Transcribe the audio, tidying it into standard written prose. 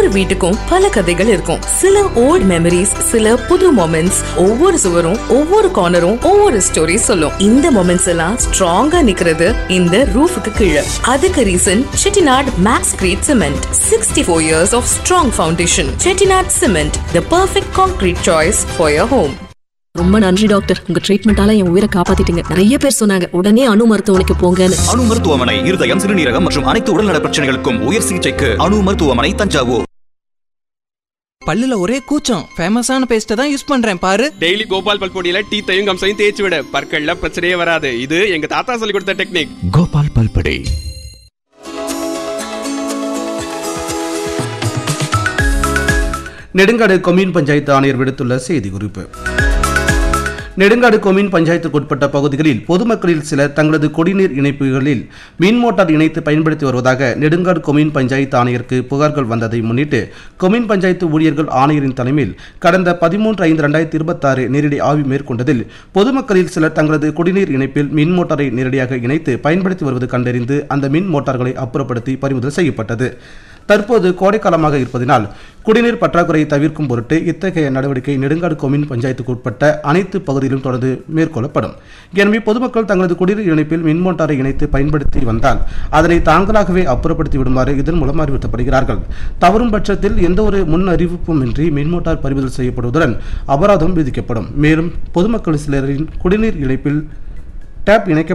ஒவ்வொரு வீட்டுக்கும் பல கதைகள் இருக்கும். சில ஓல்ட் மெமரிஸ், சில புது மொமெண்ட்ஸ். ஒவ்வொரு சுவரும் ஒவ்வொரு கார்னரும் ஒவ்வொரு ஸ்டோரி சொல்லும். இந்த மொமெண்ட்ஸ் எல்லாம் ஸ்ட்ராங்கா நிக்கிறது இந்த ரூஃபுக்கு கீழே. அதுக்கு reason Chettinad maths great cement. 64 years of strong foundation. Chettinad Cement, the perfect concrete choice for your home. ரொம்ப நன்றி டாக்டர், உங்க ட்ரீட்மெண்டால என் உயிரை காப்பாத்திட்டீங்க. நிறைய பேர் சொன்னாங்க உடனே அணு மருத்துவமனைக்கு போங்கன்னு. அணு மருத்துவமனை இருதயம், சிறுநீரகம் மற்றும் அனைத்து உடல்நல பிரச்சனைகளுக்கும் உயர் சிகிச்சைக்கு அணு மருத்துவமனை, தஞ்சாவூர். பல்லுல ஒரே கூச்சம், ஃபேமஸான பேஸ்ட தான் யூஸ் பண்றேன் பாரு. டெய்லி கோபால் பல்பொடியில டீத்தையும் கம்சையும் தேய்ச்சி விட, பற்கள்ல பிரச்சனையே வராது. இது எங்க தாத்தா சொல்லி கொடுத்த டெக்னிக். கோபால் பல்பொடி. நெடுங்காடு கொம்யூன் பஞ்சாயத்து ஆணையர் விடுத்துள்ள செய்தி குறிப்பு. நெடுங்காடு கொம்யூன் பஞ்சாயத்துக்குட்பட்ட பகுதிகளில் பொதுமக்களில் சிலர் தங்களது குடிநீர் இணைப்புகளில் மின் மோட்டார் இணைத்து பயன்படுத்தி வருவதாக நெடுங்காடு கொம்யூன் பஞ்சாயத்து ஆணையருக்கு புகார்கள் வந்ததை முன்னிட்டு கொம்யூன் பஞ்சாயத்து ஊழியர்கள் ஆணையரின் தலைமையில் கடந்த 13/5/2026 நேரடி ஆய்வு மேற்கொண்டதில் பொதுமக்களில் சிலர் தங்களது குடிநீர் இணைப்பில் மின் மோட்டாரை நேரடியாக இணைத்து பயன்படுத்தி வருவது கண்டறிந்து அந்த மின் மோட்டார்களை அப்புறப்படுத்தி பறிமுதல் செய்யப்பட்டது. தற்போது கோடைக்காலமாக இருப்பதனால் குடிநீர் பற்றாக்குறையை தவிர்க்கும் பொருட்டு இத்தகைய நடவடிக்கை நெடுங்காடு கொம்யூன் பஞ்சாயத்துக்கு உட்பட்ட அனைத்து பகுதியிலும் தொடர்ந்து மேற்கொள்ளப்படும். எனவே பொதுமக்கள் தங்களது குடிநீர் இணைப்பில் மின் மோட்டாரை இணைத்து பயன்படுத்தி வந்தால் அதனை தாங்களாகவே அப்புறப்படுத்தி விடுமாறு இதன் மூலம் அறிவுறுத்தப்படுகிறார்கள். தவறும் பட்சத்தில் எந்த ஒரு முன் அறிவிப்புமின்றி மின் மோட்டார் பறிமுதல் செய்யப்படுவதுடன் அபராதம் விதிக்கப்படும். மேலும் பொதுமக்கள் சிலரின் குடிநீர் இணைப்பில் டேப் இணைக்க